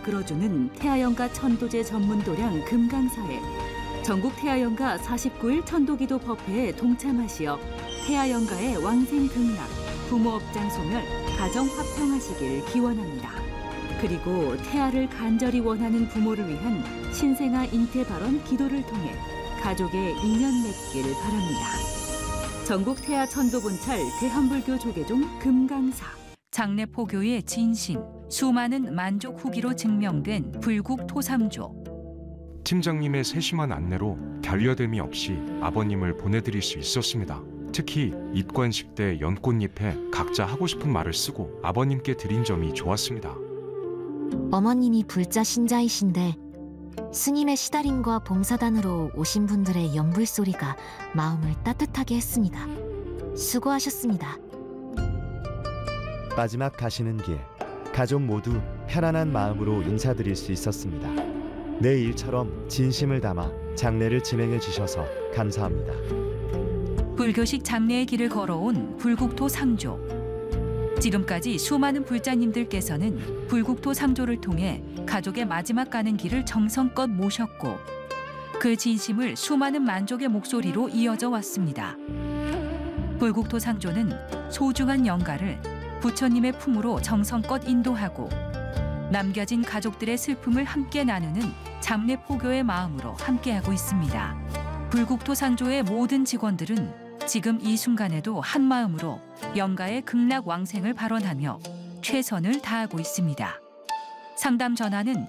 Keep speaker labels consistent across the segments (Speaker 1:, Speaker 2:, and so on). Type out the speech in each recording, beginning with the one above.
Speaker 1: 이끌어주는 태아연가 천도제 전문 도량 금강사에 전국 태아연가 49일 천도기도 법회에 동참하시어 태아연가의 왕생 극락, 부모 업장 소멸, 가정 화평하시길 기원합니다. 그리고 태아를 간절히 원하는 부모를 위한 신생아 잉태 발언 기도를 통해 가족의 인연 맺길 바랍니다. 전국 태아 천도본찰 대한불교 조계종 금강사. 장례포교의 진심, 수많은 만족 후기로 증명된 불국 토삼조.
Speaker 2: 팀장님의 세심한 안내로 결여됨이 없이 아버님을 보내드릴 수 있었습니다. 특히 입관식 때 연꽃잎에 각자 하고 싶은 말을 쓰고 아버님께 드린 점이 좋았습니다.
Speaker 3: 어머님이 불자 신자이신데 스님의 시달림과 봉사단으로 오신 분들의 연불소리가 마음을 따뜻하게 했습니다. 수고하셨습니다.
Speaker 4: 마지막 가시는 길, 가족 모두 편안한 마음으로 인사드릴 수 있었습니다. 내 일처럼 진심을 담아 장례를 진행해 주셔서 감사합니다.
Speaker 1: 불교식 장례의 길을 걸어온 불국토 상조. 지금까지 수많은 불자님들께서는 불국토 상조를 통해 가족의 마지막 가는 길을 정성껏 모셨고 그 진심을 수많은 만족의 목소리로 이어져 왔습니다. 불국토 상조는 소중한 영가를 부처님의 품으로 정성껏 인도하고 남겨진 가족들의 슬픔을 함께 나누는 장례포교의 마음으로 함께하고 있습니다. 불국토 상조의 모든 직원들은 지금 이 순간에도 한 마음으로 영가의 극락 왕생을 발언하며 최선을 다하고 있습니다. 상담 전화는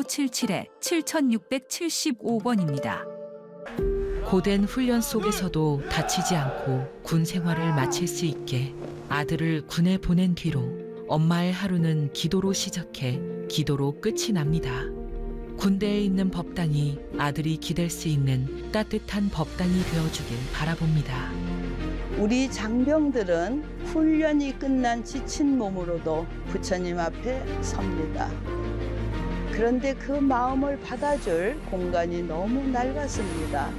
Speaker 1: 1577-7675번입니다.
Speaker 5: 고된 훈련 속에서도 다치지 않고 군 생활을 마칠 수 있게 아들을 군에 보낸 뒤로 엄마의 하루는 기도로 시작해 기도로 끝이 납니다. 군대에 있는 법당이 아들이 기댈 수 있는 따뜻한 법당이 되어주길 바라봅니다.
Speaker 6: 우리 장병들은 훈련이 끝난 지친 몸으로도 부처님 앞에 섭니다. 그런데 그 마음을 받아줄 공간이 너무 낡았습니다.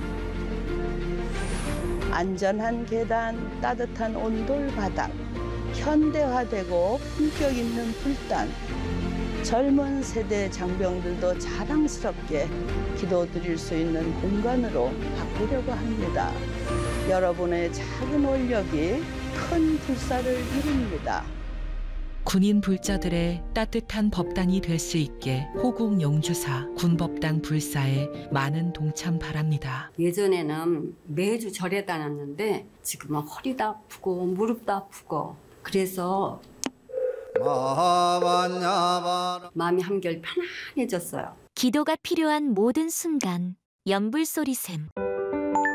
Speaker 6: 안전한 계단, 따뜻한 온돌 바닥, 현대화되고 품격 있는 불단, 젊은 세대 장병들도 자랑스럽게 기도드릴 수 있는 공간으로 바꾸려고 합니다. 여러분의 작은 원력이 큰 불사를 이룹니다.
Speaker 5: 군인 불자들의 따뜻한 법당이 될 수 있게 호국 영주사 군법당 불사에 많은 동참 바랍니다.
Speaker 7: 예전에는 매주 절에 다녔는데 지금은 허리도 아프고 무릎도 아프고 그래서 마음이 한결 편안해졌어요.
Speaker 3: 기도가 필요한 모든 순간 연불소리샘.